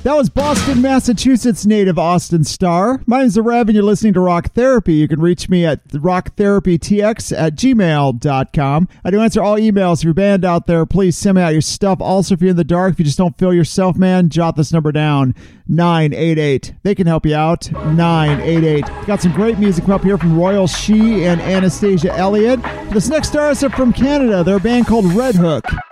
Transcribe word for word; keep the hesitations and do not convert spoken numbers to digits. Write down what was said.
That was Boston, Massachusetts native Austin Starr. My name's The Rev, and you're listening to Rock Therapy. You can reach me at rocktherapytx at gmail dot com. I do answer all emails. If you're a band out there, please send me out your stuff. Also, if you're in the dark, if you just don't feel yourself, man, jot this number down, nine eight eight. They can help you out, nine eight eight. Got some great music up here from Royal She and Anastasia Elliott. This next artist are from Canada. They're a band called Red Hook.